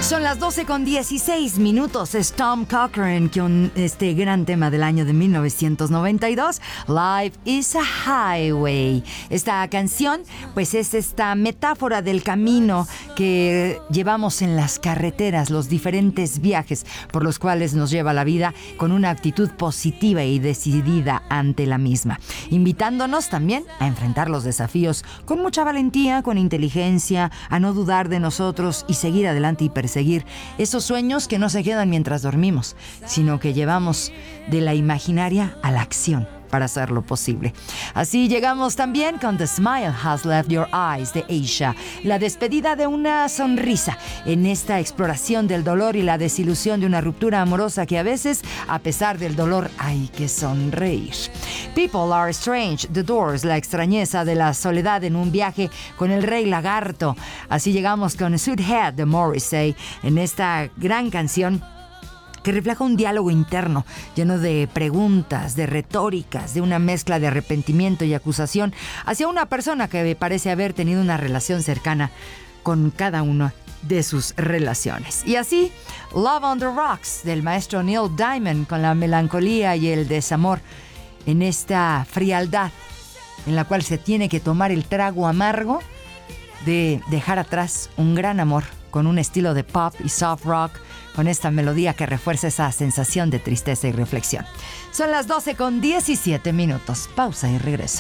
Son las 12:16. Es Tom Cochrane con este gran tema del año de 1992, Life is a Highway. Esta canción, pues, es esta metáfora del camino que llevamos en las carreteras, los diferentes viajes por los cuales nos lleva la vida, con una actitud positiva y decidida ante la misma, invitándonos también a enfrentar los desafíos con mucha valentía, con inteligencia, a no dudar de nosotros y seguir adelante y perseguir esos sueños que no se quedan mientras dormimos, sino que llevamos de la imaginaria a la acción para hacerlo posible. Así llegamos también con The Smile Has Left Your Eyes de Asia, la despedida de una sonrisa en esta exploración del dolor y la desilusión de una ruptura amorosa que a veces, a pesar del dolor, hay que sonreír. People Are Strange, The Doors, la extrañeza de la soledad en un viaje con el Rey Lagarto. Así llegamos con Sweethead de Morrissey en esta gran canción que refleja un diálogo interno lleno de preguntas, de retóricas, de una mezcla de arrepentimiento y acusación hacia una persona que parece haber tenido una relación cercana con cada una de sus relaciones. Y así, Love on the Rocks del maestro Neil Diamond, con la melancolía y el desamor en esta frialdad en la cual se tiene que tomar el trago amargo de dejar atrás un gran amor con un estilo de pop y soft rock, con esta melodía que refuerza esa sensación de tristeza y reflexión. Son las 12:17. Pausa y regresa.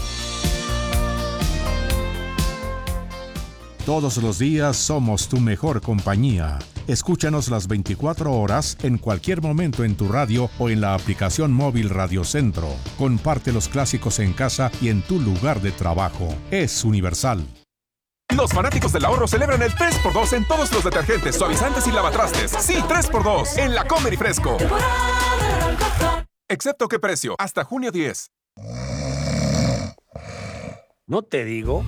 Todos los días somos tu mejor compañía. Escúchanos las 24 horas en cualquier momento en tu radio o en la aplicación móvil Radio Centro. Comparte los clásicos en casa y en tu lugar de trabajo. Es universal. Los fanáticos del ahorro celebran el 3x2 en todos los detergentes, suavizantes y lavatrastes. Sí, 3x2 en La Comer y Fresco. Excepto qué precio, hasta junio 10. ¿No te digo?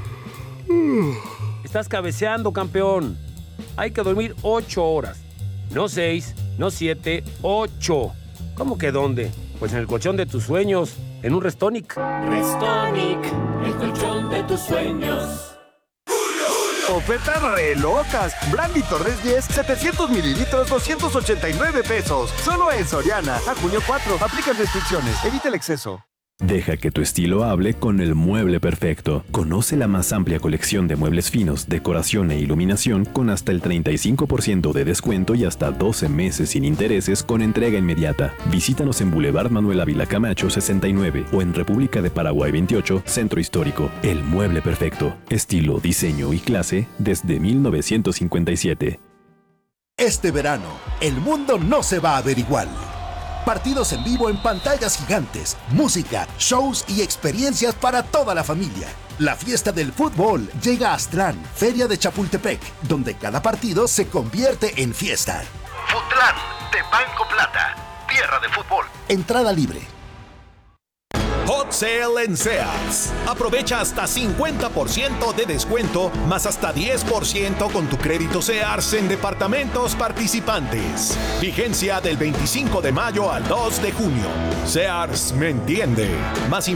Estás cabeceando, campeón. Hay que dormir 8 horas. No 6, no 7, 8. ¿Cómo que dónde? Pues en el colchón de tus sueños, en un Restonic. Restonic, el colchón de tus sueños. Ofertas re locas. Brandy Torres 10, 700 mililitros, 289 pesos. Solo en Soriana. A junio 4. Aplican restricciones. Evita el exceso. Deja que tu estilo hable con el mueble perfecto. Conoce la más amplia colección de muebles finos, decoración e iluminación con hasta el 35% de descuento y hasta 12 meses sin intereses con entrega inmediata. Visítanos en Boulevard Manuel Ávila Camacho 69 o en República de Paraguay 28, Centro Histórico. El mueble perfecto. Estilo, diseño y clase desde 1957. Este verano, el mundo no se va a ver igual. Partidos en vivo en pantallas gigantes, música, shows y experiencias para toda la familia. La fiesta del fútbol llega a Aztlán, Feria de Chapultepec, donde cada partido se convierte en fiesta. Futlán, de Banco Plata, tierra de fútbol. Entrada libre. Hot Sale en Sears. Aprovecha hasta 50% de descuento, más hasta 10% con tu crédito Sears en departamentos participantes. Vigencia del 25 de mayo al 2 de junio. Sears me entiende. Más